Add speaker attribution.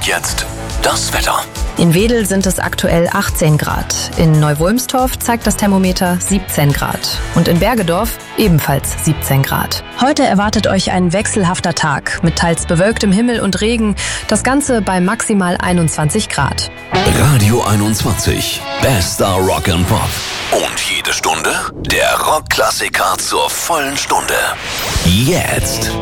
Speaker 1: jetzt das Wetter.
Speaker 2: In Wedel sind es aktuell 18 Grad. In Neuwulmstorf zeigt das Thermometer 17 Grad. Und in Bergedorf ebenfalls 17 Grad. Heute erwartet euch ein wechselhafter Tag mit teils bewölktem Himmel und Regen. Das Ganze bei maximal 21 Grad.
Speaker 1: Radio 21. Bester Rock and Pop. Und jede Stunde der Rockklassiker zur vollen Stunde. Jetzt.